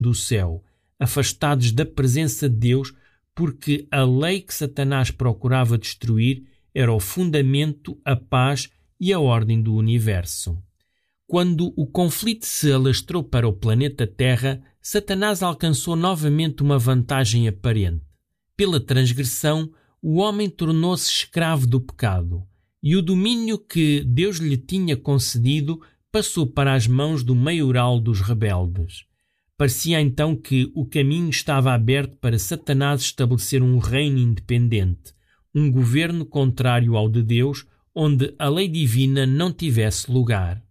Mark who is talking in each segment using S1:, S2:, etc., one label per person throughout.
S1: do céu, afastados da presença de Deus, porque a lei que Satanás procurava destruir era o fundamento, a paz e a ordem do universo. Quando o conflito se alastrou para o planeta Terra, Satanás alcançou novamente uma vantagem aparente. Pela transgressão, o homem tornou-se escravo do pecado, e o domínio que Deus lhe tinha concedido passou para as mãos do maioral dos rebeldes. Parecia então que o caminho estava aberto para Satanás estabelecer um reino independente, um governo contrário ao de Deus, onde a lei divina não tivesse lugar.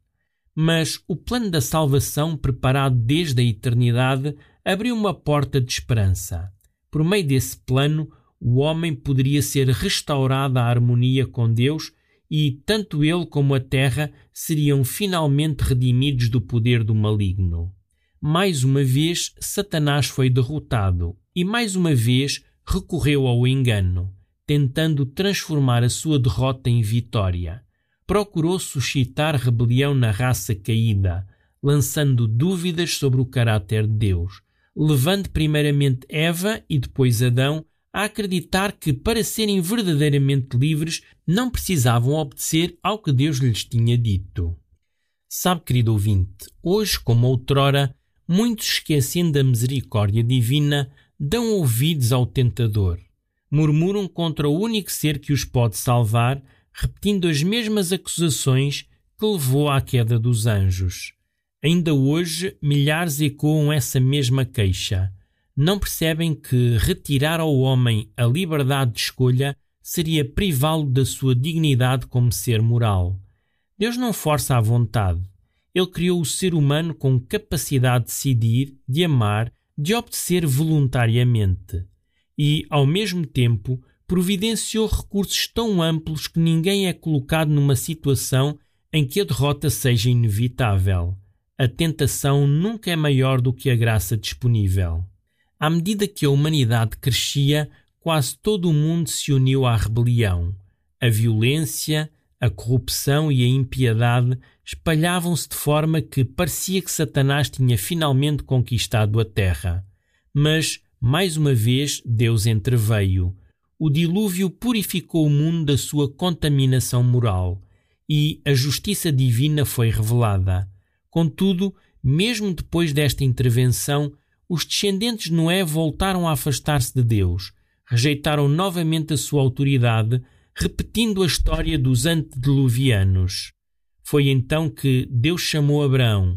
S1: Mas o plano da salvação, preparado desde a eternidade, abriu uma porta de esperança. Por meio desse plano, o homem poderia ser restaurado à harmonia com Deus e tanto ele como a terra seriam finalmente redimidos do poder do maligno. Mais uma vez, Satanás foi derrotado e mais uma vez recorreu ao engano, tentando transformar a sua derrota em vitória. Procurou suscitar rebelião na raça caída, lançando dúvidas sobre o caráter de Deus, levando primeiramente Eva e depois Adão a acreditar que, para serem verdadeiramente livres, não precisavam obedecer ao que Deus lhes tinha dito. Sabe, querido ouvinte, hoje, como outrora, muitos, esquecendo da misericórdia divina, dão ouvidos ao tentador. Murmuram contra o único ser que os pode salvar, repetindo as mesmas acusações que levou à queda dos anjos. Ainda hoje, milhares ecoam essa mesma queixa. Não percebem que retirar ao homem a liberdade de escolha seria privá-lo da sua dignidade como ser moral. Deus não força a vontade. Ele criou o ser humano com capacidade de decidir, de amar, de obedecer voluntariamente. E, ao mesmo tempo, providenciou recursos tão amplos que ninguém é colocado numa situação em que a derrota seja inevitável. A tentação nunca é maior do que a graça disponível. À medida que a humanidade crescia, quase todo o mundo se uniu à rebelião. A violência, a corrupção e a impiedade espalhavam-se de forma que parecia que Satanás tinha finalmente conquistado a terra. Mas, mais uma vez, Deus entreveio. O dilúvio purificou o mundo da sua contaminação moral e a justiça divina foi revelada. Contudo, mesmo depois desta intervenção, os descendentes de Noé voltaram a afastar-se de Deus, rejeitaram novamente a sua autoridade, repetindo a história dos antediluvianos. Foi então que Deus chamou Abraão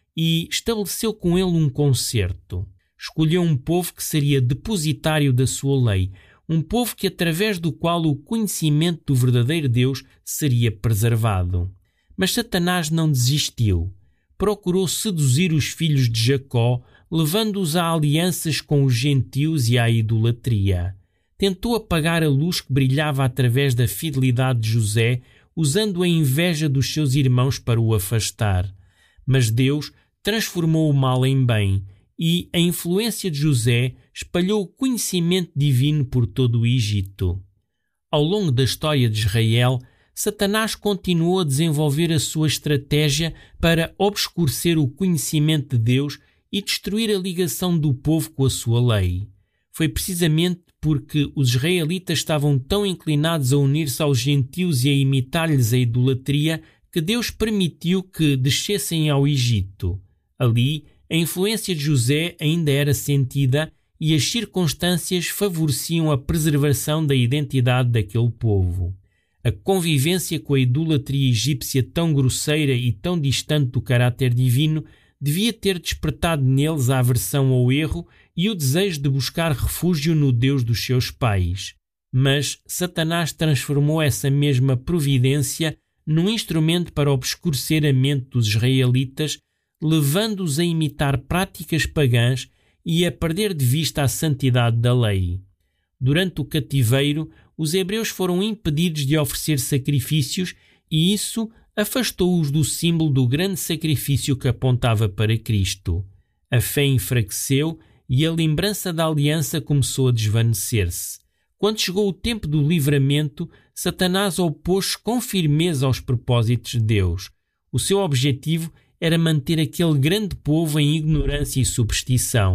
S1: e estabeleceu com ele um concerto. Escolheu um povo que seria depositário da sua lei, um povo que através do qual o conhecimento do verdadeiro Deus seria preservado. Mas Satanás não desistiu. Procurou seduzir os filhos de Jacó, levando-os a alianças com os gentios e à idolatria. Tentou apagar a luz que brilhava através da fidelidade de José, usando a inveja dos seus irmãos para o afastar. Mas Deus transformou o mal em bem e a influência de José espalhou o conhecimento divino por todo o Egito. Ao longo da história de Israel, Satanás continuou a desenvolver a sua estratégia para obscurecer o conhecimento de Deus e destruir a ligação do povo com a sua lei. Foi precisamente porque os israelitas estavam tão inclinados a unir-se aos gentios e a imitar-lhes a idolatria que Deus permitiu que descessem ao Egito. Ali, a influência de José ainda era sentida e as circunstâncias favoreciam a preservação da identidade daquele povo. A convivência com a idolatria egípcia tão grosseira e tão distante do caráter divino devia ter despertado neles a aversão ao erro e o desejo de buscar refúgio no Deus dos seus pais. Mas Satanás transformou essa mesma providência num instrumento para obscurecer a mente dos israelitas, levando-os a imitar práticas pagãs e a perder de vista a santidade da lei. Durante o cativeiro, os hebreus foram impedidos de oferecer sacrifícios e isso afastou-os do símbolo do grande sacrifício que apontava para Cristo. A fé enfraqueceu e a lembrança da aliança começou a desvanecer-se. Quando chegou o tempo do livramento, Satanás opôs-se com firmeza aos propósitos de Deus. O seu objetivo era manter aquele grande povo em ignorância e superstição.